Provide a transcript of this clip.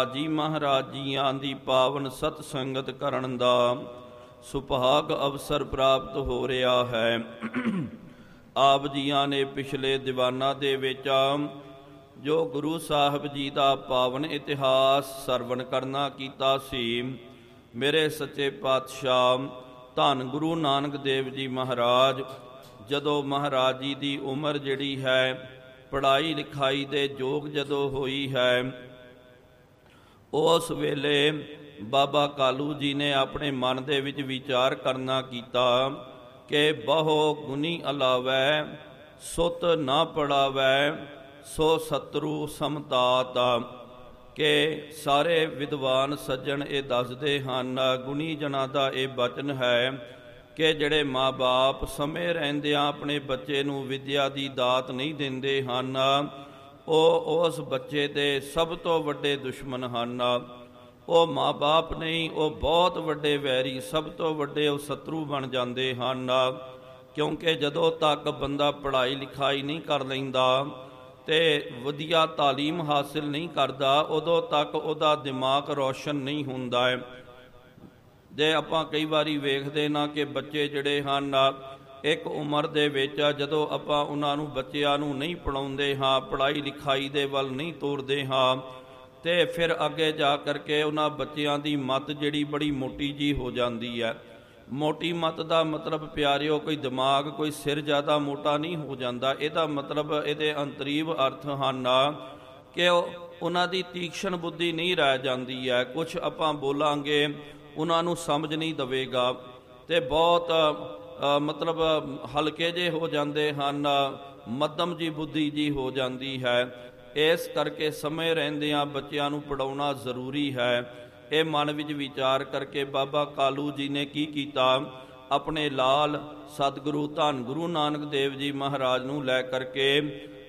ਜੀ ਮਹਾਰਾਜ ਜੀਆਂ ਦੀ ਪਾਵਨ ਸਤ ਸੰਗਤ ਕਰਨ ਦਾ ਸੁਭਾਗ ਅਵਸਰ ਪ੍ਰਾਪਤ ਹੋ ਰਿਹਾ ਹੈ। ਆਪ ਜੀਆਂ ਨੇ ਪਿਛਲੇ ਦੀਵਾਨਾਂ ਦੇ ਵਿੱਚ ਜੋ ਗੁਰੂ ਸਾਹਿਬ ਜੀ ਦਾ ਪਾਵਨ ਇਤਿਹਾਸ ਸਰਵਣ ਕਰਨਾ ਕੀਤਾ ਸੀ। ਮੇਰੇ ਸੱਚੇ ਪਾਤਸ਼ਾਹ ਧੰਨ ਗੁਰੂ ਨਾਨਕ ਦੇਵ ਜੀ ਮਹਾਰਾਜ ਜਦੋਂ ਮਹਾਰਾਜ ਜੀ ਦੀ ਉਮਰ ਜਿਹੜੀ ਹੈ ਪੜ੍ਹਾਈ ਲਿਖਾਈ ਦੇ ਯੋਗ ਜਦੋਂ ਹੋਈ ਹੈ, ਉਸ ਵੇਲੇ ਬਾਬਾ ਕਾਲੂ ਜੀ ਨੇ ਆਪਣੇ ਮਨ ਦੇ ਵਿੱਚ ਵਿਚਾਰ ਕਰਨਾ ਕੀਤਾ ਕਿ ਬਹੁ ਗੁਣੀ ਅਲਾਵੈ ਸੁਤ ਨਾ ਪੜਾਵੈ ਸੋ ਸਤਰੂ ਸਮਤਾਤ। ਕਿ ਸਾਰੇ ਵਿਦਵਾਨ ਸੱਜਣ ਇਹ ਦੱਸਦੇ ਹਨ, ਗੁਣੀ ਜਨਾਂ ਦਾ ਇਹ ਬਚਨ ਹੈ ਕਿ ਜਿਹੜੇ ਮਾਂ-ਬਾਪ ਸਮੇਂ ਰਹਿੰਦਿਆਂ ਆਪਣੇ ਬੱਚੇ ਨੂੰ ਵਿੱਦਿਆ ਦੀ ਦਾਤ ਨਹੀਂ ਦਿੰਦੇ ਹਨ, ਉਹ ਉਸ ਬੱਚੇ ਦੇ ਸਭ ਤੋਂ ਵੱਡੇ ਦੁਸ਼ਮਣ ਹਨ। ਉਹ ਮਾਂ-ਬਾਪ ਨਹੀਂ, ਉਹ ਬਹੁਤ ਵੱਡੇ ਵੈਰੀ, ਸਭ ਤੋਂ ਵੱਡੇ ਉਹ ਸ਼ਤਰੂ ਬਣ ਜਾਂਦੇ ਹਨ। ਕਿਉਂਕਿ ਜਦੋਂ ਤੱਕ ਬੰਦਾ ਪੜ੍ਹਾਈ ਲਿਖਾਈ ਨਹੀਂ ਕਰ ਲੈਂਦਾ ਅਤੇ ਵਧੀਆ ਤਾਲੀਮ ਹਾਸਿਲ ਨਹੀਂ ਕਰਦਾ, ਉਦੋਂ ਤੱਕ ਉਹਦਾ ਦਿਮਾਗ ਰੌਸ਼ਨ ਨਹੀਂ ਹੁੰਦਾ ਹੈ। ਜੇ ਆਪਾਂ ਕਈ ਵਾਰੀ ਵੇਖਦੇ ਨਾ ਕਿ ਬੱਚੇ ਜਿਹੜੇ ਹਨ ਇੱਕ ਉਮਰ ਦੇ ਵਿੱਚ ਜਦੋਂ ਆਪਾਂ ਉਹਨਾਂ ਨੂੰ ਬੱਚਿਆਂ ਨੂੰ ਨਹੀਂ ਪੜ੍ਹਾਉਂਦੇ ਹਾਂ, ਪੜ੍ਹਾਈ ਲਿਖਾਈ ਦੇ ਵੱਲ ਨਹੀਂ ਤੋਰਦੇ ਹਾਂ, ਅਤੇ ਫਿਰ ਅੱਗੇ ਜਾ ਕਰਕੇ ਉਹਨਾਂ ਬੱਚਿਆਂ ਦੀ ਮੱਤ ਜਿਹੜੀ ਬੜੀ ਮੋਟੀ ਜੀ ਹੋ ਜਾਂਦੀ ਹੈ। ਮੋਟੀ ਮੱਤ ਦਾ ਮਤਲਬ ਪਿਆਰਿਓ ਕੋਈ ਦਿਮਾਗ ਕੋਈ ਸਿਰ ਜ਼ਿਆਦਾ ਮੋਟਾ ਨਹੀਂ ਹੋ ਜਾਂਦਾ। ਇਹਦਾ ਮਤਲਬ ਇਹਦੇ ਅੰਤਰੀਵ ਅਰਥ ਹਨ ਕਿ ਉਹਨਾਂ ਦੀ ਤੀਕਸ਼ਣ ਬੁੱਧੀ ਨਹੀਂ ਰਹਿ ਜਾਂਦੀ ਹੈ। ਕੁਛ ਆਪਾਂ ਬੋਲਾਂਗੇ ਉਹਨਾਂ ਨੂੰ ਸਮਝ ਨਹੀਂ ਦੇਵੇਗਾ ਅਤੇ ਬਹੁਤ ਮਤਲਬ ਹਲਕੇ ਜਿਹੇ ਹੋ ਜਾਂਦੇ ਹਨ, ਮੱਧਮ ਜੀ ਬੁੱਧੀ ਜੀ ਹੋ ਜਾਂਦੀ ਹੈ। ਇਸ ਕਰਕੇ ਸਮੇਂ ਰਹਿੰਦਿਆਂ ਬੱਚਿਆਂ ਨੂੰ ਪੜ੍ਹਾਉਣਾ ਜ਼ਰੂਰੀ ਹੈ। ਇਹ ਮਨ ਵਿੱਚ ਵਿਚਾਰ ਕਰਕੇ ਬਾਬਾ ਕਾਲੂ ਜੀ ਨੇ ਕੀ ਕੀਤਾ, ਆਪਣੇ ਲਾਲ ਸਤਿਗੁਰੂ ਧੰਨ ਗੁਰੂ ਨਾਨਕ ਦੇਵ ਜੀ ਮਹਾਰਾਜ ਨੂੰ ਲੈ ਕਰਕੇ